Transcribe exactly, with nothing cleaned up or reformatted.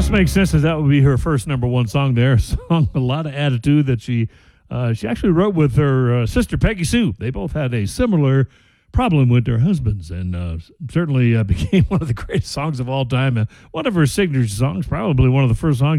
Just makes sense that that would be her first number one song there. A song, a lot of attitude that she uh, she actually wrote with her uh, sister Peggy Sue. They both had a similar problem with their husbands, and uh, certainly uh, became one of the greatest songs of all time. Uh, one of her signature songs, probably one of the first songs